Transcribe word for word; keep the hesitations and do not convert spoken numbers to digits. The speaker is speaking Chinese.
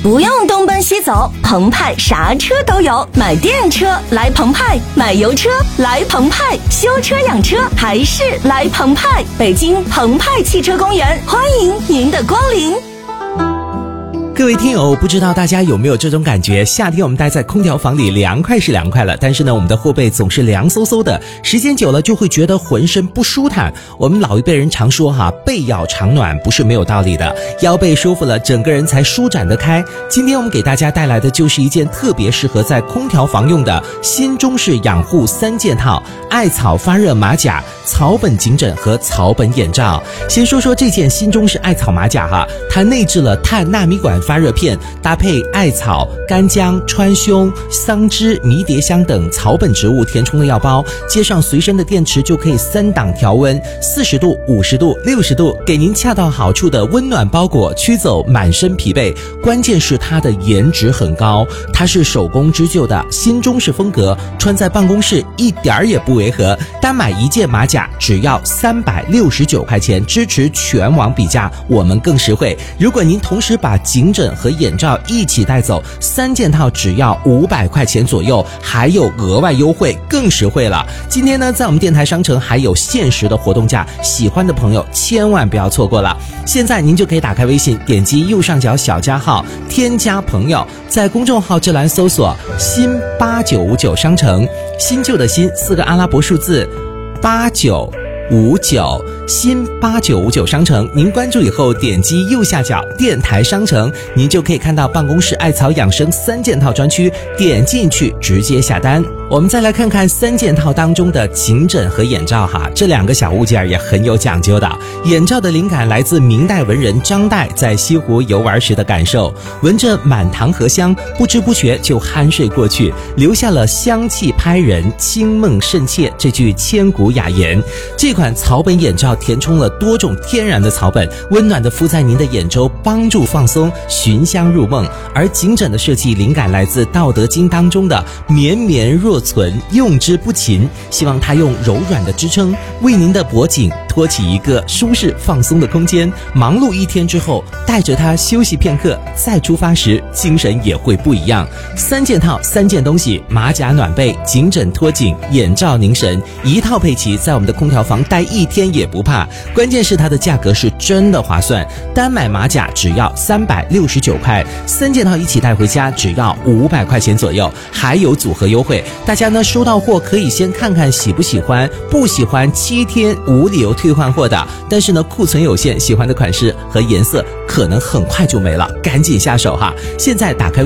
不用东奔西走，澎湃啥车都有。买电车来澎湃，买油车来澎湃，修车养车还是来澎湃。北京澎湃汽车公园，欢迎您的光临。 各位听友，不知道大家有没有这种感觉，夏天我们待在空调房里凉快是凉快了，但是呢我们的后背总是凉飕飕的，时间久了就会觉得浑身不舒坦。我们老一辈人常说哈，背要常暖不是没有道理的，腰背舒服了整个人才舒展得开。今天我们给大家带来的就是一件特别适合在空调房用的新中式养护三件套，艾草发热马甲、草本颈枕和草本眼罩。先说说这件新中式艾草马甲哈，它内置了碳纳米管发热片，搭配艾草、干姜、川芎、桑枝、迷迭香等草本植物填充的药包，接上随身的电池就可以三档调温，四十度、五十度、六十度，给您恰到好处的温暖包裹，驱走满身疲惫。关键是它的颜值很高，它是手工织就的新中式风格，穿在办公室一点儿也不违和。单买一件马甲只要三百六十九块钱，支持全网比价，我们更实惠。如果您同时把颈枕和眼罩一起带走，三件套只要五百块钱左右，还有额外优惠，更实惠了。今天呢，在我们电台商城还有限时的活动价，喜欢的朋友千万不要错过了。现在您就可以打开微信，点击右上角小加号，添加朋友，在公众号这栏搜索新八九五九商城，新旧的新四个阿拉伯数字八九五九，新八九五九商城，您关注以后点击右下角电台商城，您就可以看到办公室艾草养生三件套专区，点进去直接下单。我们再来看看三件套当中的颈枕和眼罩哈，这两个小物件也很有讲究的。眼罩的灵感来自明代文人张岱在西湖游玩时的感受，闻着满堂荷香，不知不觉就酣睡过去，留下了香气拍人、清梦甚切这句千古雅言。这款草本眼罩填充了多种天然的草本，温暖地敷在您的眼周，帮助放松，寻香入梦。而颈枕的设计灵感来自《道德经》当中的绵绵若存，用之不勤，希望它用柔软的支撑为您的脖颈托起一个舒适放松的空间。忙碌一天之后，带着它休息片刻，再出发时精神也会不一样。三件套，三件东西，马甲暖被，颈枕托颈，眼罩凝神，一套配齐，在我们的空调房待一天也不怕。关键是它的价格是真的划算，单买马甲只要三百六十九块，三件套一起带回家只要五百块钱左右，还有组合优惠。大家呢收到货可以先看看喜不喜欢，不喜欢七天无理由退换货的，但是呢库存有限，喜欢的款式和颜色可能很快就没了，赶紧下手哈！现在打开